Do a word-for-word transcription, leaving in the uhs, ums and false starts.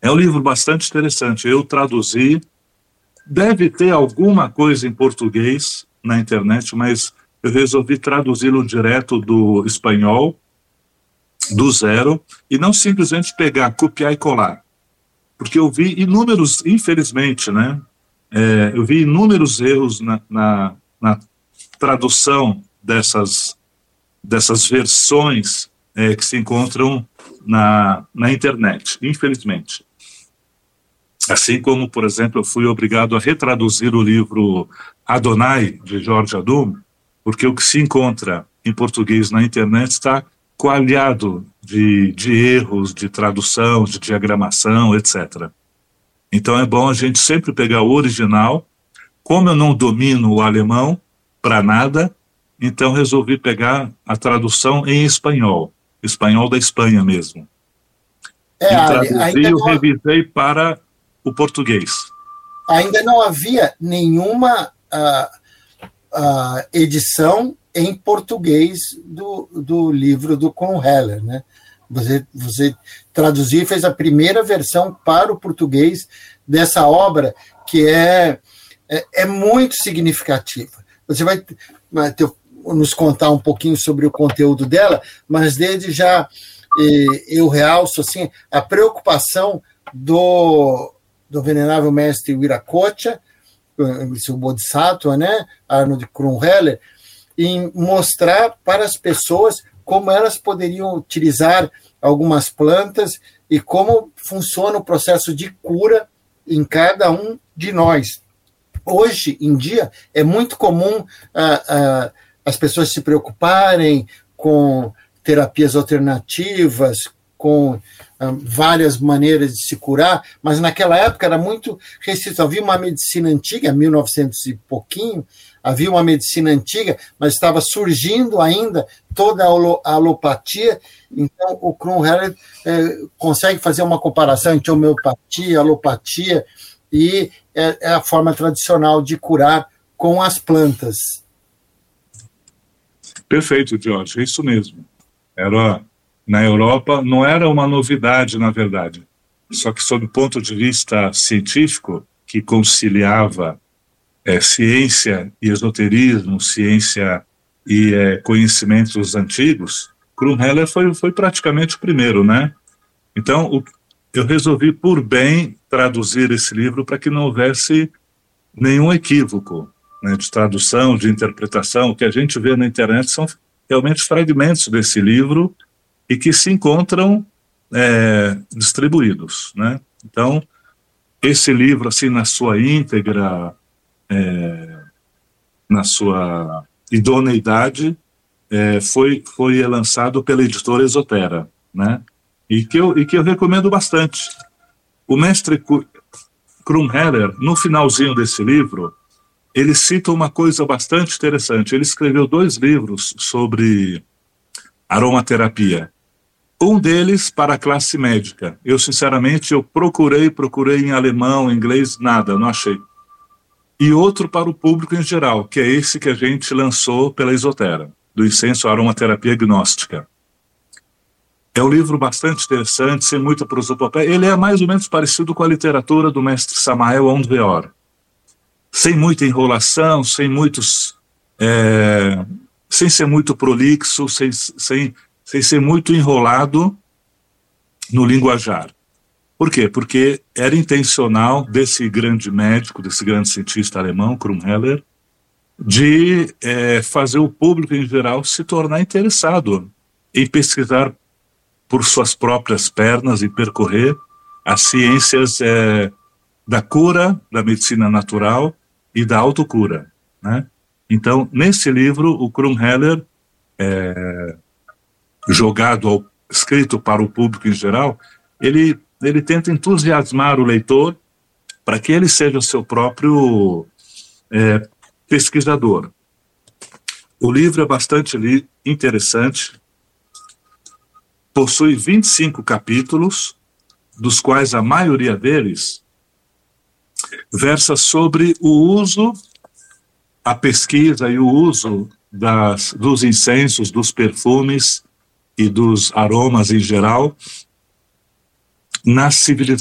É um livro bastante interessante. Eu traduzi, deve ter alguma coisa em português na internet, mas eu resolvi traduzi-lo direto do espanhol, do zero, e não simplesmente pegar, copiar e colar. Porque eu vi inúmeros, infelizmente, né? É, eu vi inúmeros erros na, na, na tradução dessas, dessas versões é, que se encontram na, na internet, infelizmente. Assim como, por exemplo, eu fui obrigado a retraduzir o livro Adonai, de George Adum, porque o que se encontra em português na internet está coalhado de, de erros de tradução, de diagramação, etcétera. Então é bom a gente sempre pegar o original. Como eu não domino o alemão para nada, então resolvi pegar a tradução em espanhol, espanhol da Espanha mesmo. É, e traduzi ainda e não, revisei para o português. Ainda não havia nenhuma uh, uh, edição em português do, do livro do Krum Heller, né? Você, você traduziu e fez a primeira versão para o português dessa obra, que é, é, é muito significativa. Você vai, vai ter, nos contar um pouquinho sobre o conteúdo dela, mas desde já eh, eu realço assim, a preocupação do, do venerável mestre Viracocha, o Bodhisattva, né, Arnold Krum Heller, em mostrar para as pessoas como elas poderiam utilizar algumas plantas e como funciona o processo de cura em cada um de nós. Hoje em dia, é muito comum ah, ah, as pessoas se preocuparem com terapias alternativas, com ah, várias maneiras de se curar, mas naquela época era muito restrito. Havia uma medicina antiga, mil e novecentos e pouquinho, havia uma medicina antiga, mas estava surgindo ainda toda a alopatia. Então, o Krum Heller eh, consegue fazer uma comparação entre homeopatia, alopatia, e é, é a forma tradicional de curar com as plantas. Perfeito, Jorge, é isso mesmo. Era, na Europa, não era uma novidade, na verdade. Só que, sob o ponto de vista científico, que conciliava É, ciência e esoterismo, ciência e é, conhecimentos antigos, Krum Heller foi, foi praticamente o primeiro, né? Então, o, eu resolvi, por bem, traduzir esse livro para que não houvesse nenhum equívoco, né, de tradução, de interpretação. O que a gente vê na internet são realmente fragmentos desse livro e que se encontram é, distribuídos, né? Então, esse livro, assim, na sua íntegra, É, na sua idoneidade, é, foi, foi lançado pela editora Esotera, né? E que eu, e que eu recomendo bastante. O mestre Krum Heller, no finalzinho desse livro, ele cita uma coisa bastante interessante. Ele escreveu dois livros sobre aromaterapia. Um deles para a classe médica. Eu, sinceramente, eu procurei, procurei em alemão, em inglês, nada, não achei. E outro para o público em geral, que é esse que a gente lançou pela Esotera, do Incenso Aromaterapia Gnóstica. É um livro bastante interessante, sem muita prosopopeia. Ele é mais ou menos parecido com a literatura do mestre Samael Aun Weor. Sem muita enrolação, sem muitos... É, sem ser muito prolixo, sem, sem, sem ser muito enrolado no linguajar. Por quê? Porque era intencional desse grande médico, desse grande cientista alemão, Krum Heller, de é, fazer o público em geral se tornar interessado em pesquisar por suas próprias pernas e percorrer as ciências é, da cura, da medicina natural e da autocura, né? Então, nesse livro, o Krum Heller, é, jogado ao, escrito para o público em geral, ele ele tenta entusiasmar o leitor para que ele seja o seu próprio é, pesquisador. O livro é bastante li- interessante, possui vinte e cinco capítulos, dos quais a maioria deles versa sobre o uso, a pesquisa e o uso das, dos incensos, dos perfumes e dos aromas em geral, na civilização